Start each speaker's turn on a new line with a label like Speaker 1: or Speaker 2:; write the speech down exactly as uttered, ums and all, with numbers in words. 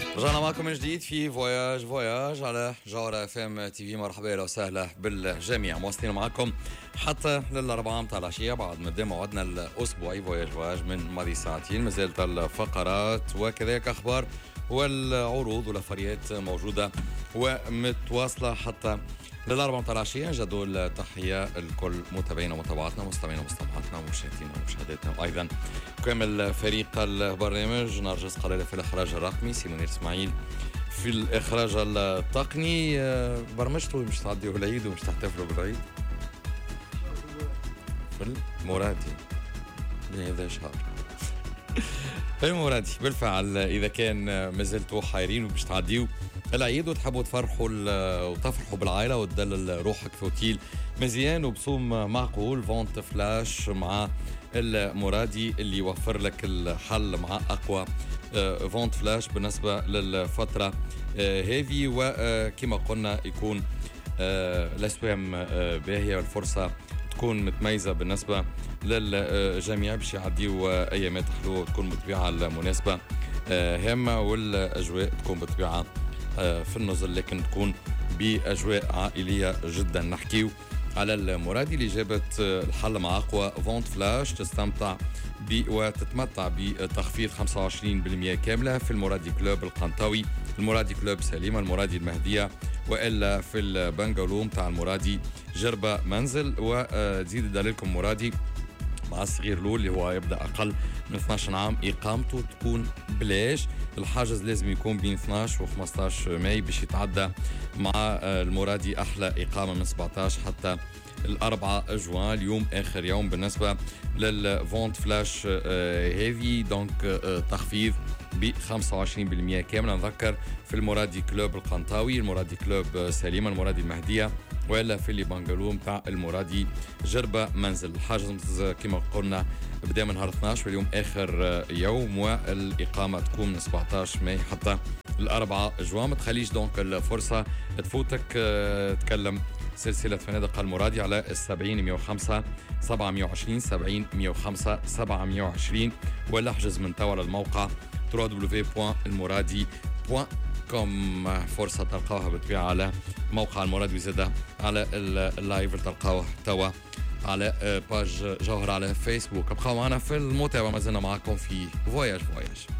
Speaker 1: رجعنا معكم من جديد في فواياج فواياج على جوهرة اف ام تي في. مرحبا اهلا وسهلا بالجميع، مواصلين معكم حتى للأربعة متاع العشية بعد ما موعدنا الأسبوعي فواياج فواياج من ماضي ساعتين. ما زالت الفقرات وكذلك أخبار والعروض والأفريات موجودة ومتواصلة حتى للأربعة متاع العشية. جدول تحية الكل متابعينا ومتابعاتنا، مستمعينا ومستمعاتنا ومشاهدينا ومشاهداتنا، وأيضا كامل فريق البرنامج. نرجس قليلة في الإخراج الرقمي، سيمونير إسماعيل في الإخراج التقني. برمجتوا مش تعديوا العيد ومش تحتفلوا بالعيد في المرادي هذا شهر المرادي. بالفعل إذا كان مازلتوا حايرين ومش تعديوا العيد وتحبوا تفرحوا وتفرحوا بالعائلة وتدلل روحك في اوتيل مزيان وبصوم معقول، فونت فلاش مع المرادي اللي يوفر لك الحل مع أقوى فونت فلاش بالنسبة للفترة هذه. وكما قلنا يكون الأسوام باهية والفرصة تكون متميزة بالنسبة للجميع باش يعديوا أيامات حلوة وتكون بطبيعة المناسبة هامة، والأجواء تكون بطبيعة في النزل لكن تكون بأجواء عائلية جدا. نحكيو على المرادي اللي جابت الحل مع أقوى فونت فلاش تستمتع ب وتتمتع بتخفيض خمسة وعشرين بالمئة كاملة في المرادي كلوب القنطاوي، المرادي كلوب سليمة، المرادي المهدية، وإلا في البنغالو متاع المرادي جربة منزل. وتزيد دليلكم مرادي مع الصغير الأول اللي هو يبدأ أقل من اثناش عام إقامته تكون بلاش. الحاجز لازم يكون بين اثناش و خمسطاش ماي باش يتعدى مع المرادي أحلى إقامة من سبعطاش حتى الأربعة جوان. اليوم آخر يوم بالنسبة للفونت فلاش هذه، دونك تخفيض ب خمسة وعشرين بالمئة كامل. نذكر في المرادي كلوب القنطاوي، المرادي كلوب سليمة، المرادي المهدية، وإلا في اللي بنغالو متاع المرادي جربة منزل. الحاجز كما قلنا بدأ من نهار اثناش واليوم آخر يوم، والإقامة تكون من سبعطاش ماي حتى الأربعة جوان. ما تخليش دونك الفرصة تفوتك. تكلم سلسلة فنادق المرادي على السبعين مية وخمسة سبعمية وعشرين سبعين مية وخمسة سبعمية وعشرين، ولا احجز من توا على الموقع دبليو دبليو دبليو دوت المرادي دوت كوم. فرصة تلقاوها بالطبيعة على موقع المرادي وزادة على اللايف تلقاوه توا على باج جوهر على فيسبوك. ابقوا معنا في المتابعة، ما زلنا معكم في فواياج فواياج.